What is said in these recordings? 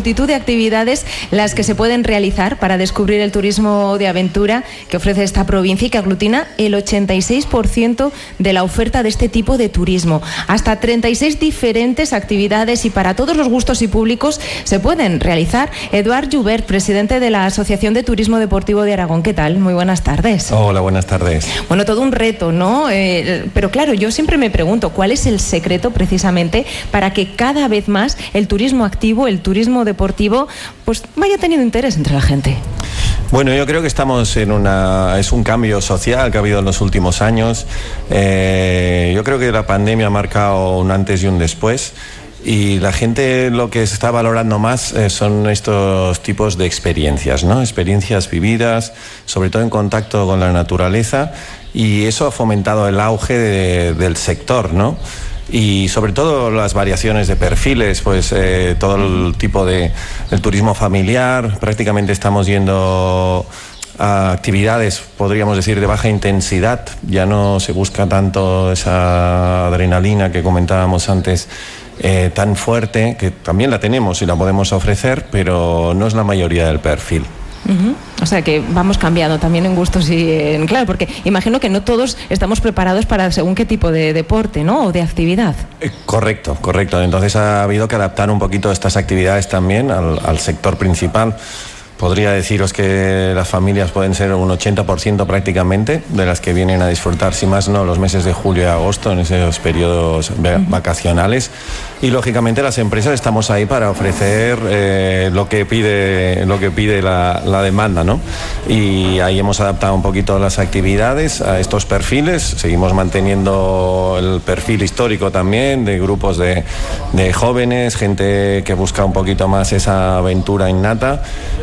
multitud de actividades las que se pueden realizar para descubrir el turismo de aventura que ofrece esta provincia y que aglutina el 86% de la oferta de este tipo de turismo. Hasta 36 diferentes actividades y para todos los gustos y públicos se pueden realizar. Eduard Joubert, presidente de la Asociación de Turismo Deportivo de Aragón. ¿Qué tal? Muy buenas tardes. Hola, buenas tardes. Bueno, todo un reto, ¿no? Pero claro, yo siempre me pregunto, ¿cuál es el secreto precisamente para que cada vez más el turismo activo, el turismo deportivo, pues vaya teniendo interés entre la gente? Bueno, yo creo que estamos es un cambio social que ha habido en los últimos años. Yo creo que la pandemia ha marcado un antes y un después. Y la gente lo que se está valorando más son estos tipos de experiencias, ¿no? Experiencias vividas, sobre todo en contacto con la naturaleza, y eso ha fomentado el auge del sector, ¿no? Y sobre todo las variaciones de perfiles, pues todo el tipo del turismo familiar. Prácticamente estamos yendo a actividades, podríamos decir, de baja intensidad. Ya no se busca tanto esa adrenalina que comentábamos antes, tan fuerte, que también la tenemos y la podemos ofrecer, pero no es la mayoría del perfil. O sea que vamos cambiando también en gustos y claro, porque imagino que no todos estamos preparados para según qué tipo de deporte, ¿no? O de actividad. Correcto. Entonces ha habido que adaptar un poquito estas actividades también al sector principal. Podría deciros que las familias pueden ser un 80% prácticamente de las que vienen a disfrutar, si más no, los meses de julio y agosto, en esos periodos vacacionales. Y lógicamente las empresas estamos ahí para ofrecer lo que pide la demanda, ¿no? Y ahí hemos adaptado un poquito las actividades a estos perfiles. Seguimos manteniendo el perfil histórico también de grupos de jóvenes, gente que busca un poquito más esa aventura innata.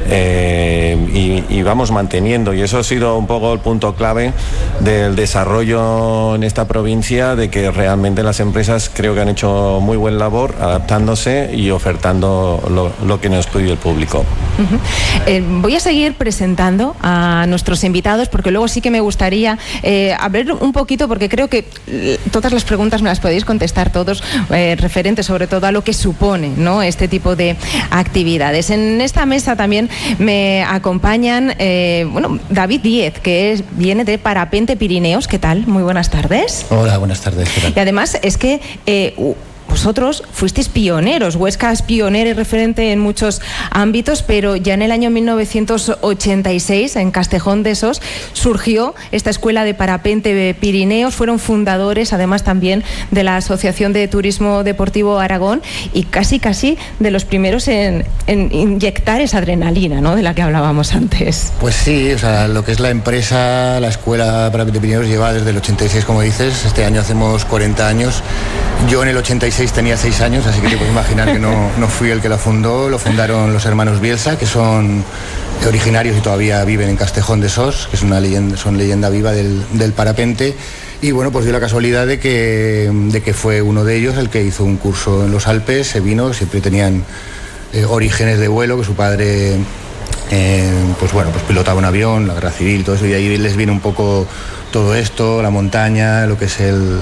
Y vamos manteniendo, y eso ha sido un poco el punto clave del desarrollo en esta provincia, de que realmente las empresas creo que han hecho muy buen labor adaptándose y ofertando lo que nos pide el público. Voy a seguir presentando a nuestros invitados, porque luego sí que me gustaría hablar un poquito, porque creo que todas las preguntas me las podéis contestar todos, referentes sobre todo a lo que supone, ¿no?, este tipo de actividades. En esta mesa también me acompañan David Díez, que viene de Parapente Pirineos. ¿Qué tal? Muy buenas tardes. Hola, buenas tardes. ¿Qué tal? Y además es que vosotros fuisteis pioneros. Huesca es pionera y referente en muchos ámbitos, pero ya en el año 1986, en Castejón de Sos, surgió esta escuela de Parapente Pirineos. Fueron fundadores, además, también de la Asociación de Turismo Deportivo Aragón, y casi de los primeros en inyectar esa adrenalina, ¿no?, de la que hablábamos antes. Pues sí, o sea, lo que es la empresa, la escuela Parapente Pirineos lleva desde el 86, como dices. Este año hacemos 40 años. Yo en el 86 tenía 6 años, así que te puedes imaginar que no fui el que la fundó. Lo fundaron los hermanos Bielsa, que son originarios y todavía viven en Castejón de Sos, que es una leyenda, son leyenda viva del parapente. Y bueno, pues dio la casualidad de que fue uno de ellos el que hizo un curso en los Alpes, se vino, siempre tenían orígenes de vuelo, que su padre pues pilotaba un avión, la guerra civil, todo eso, y ahí les viene un poco todo esto, la montaña, lo que es el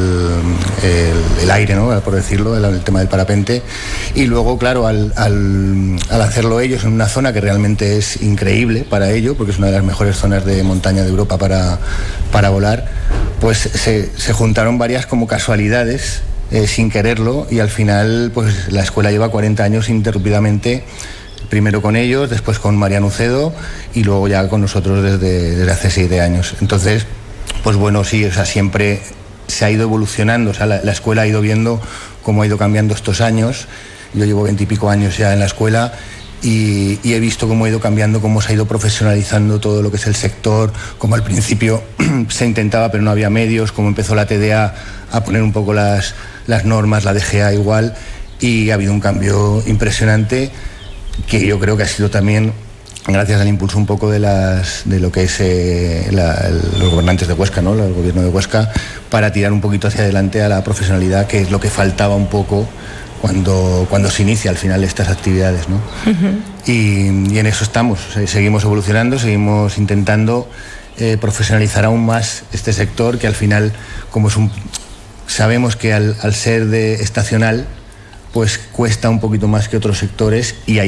aire, ¿no?, por decirlo, el tema del parapente. Y luego, claro, al hacerlo ellos en una zona que realmente es increíble para ello, porque es una de las mejores zonas de montaña de Europa para volar, pues se juntaron varias como casualidades, sin quererlo, y al final pues la escuela lleva 40 años ininterrumpidamente. Primero con ellos, después con Mariano Ucedo y luego ya con nosotros desde hace 7 años. Entonces, pues bueno, sí, o sea, siempre se ha ido evolucionando, o sea, la escuela ha ido viendo cómo ha ido cambiando estos años. Yo llevo 20 y pico años ya en la escuela y he visto cómo ha ido cambiando, cómo se ha ido profesionalizando todo lo que es el sector, cómo al principio se intentaba pero no había medios, cómo empezó la TDA a poner un poco las normas, la DGA igual, y ha habido un cambio impresionante, que yo creo que ha sido también gracias al impulso un poco de lo que es los gobernantes de Huesca, ¿no?, el gobierno de Huesca, para tirar un poquito hacia adelante a la profesionalidad, que es lo que faltaba un poco cuando se inicia al final estas actividades, ¿no? Y en eso estamos, seguimos evolucionando, seguimos intentando profesionalizar aún más este sector, que al final, como sabemos que al ser estacional, pues cuesta un poquito más que otros sectores, y